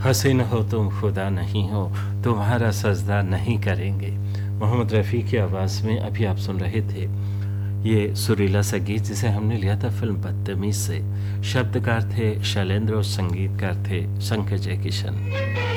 हसीन हो तुम खुदा नहीं हो, तुम्हारा सजदा नहीं करेंगे। मोहम्मद रफ़ी की आवाज़ में अभी आप सुन रहे थे ये सुरीला सा गीत, जिसे हमने लिया था फिल्म बदतमीज से। शब्दकार थे शैलेंद्र और संगीतकार थे शंकर जयकिशन।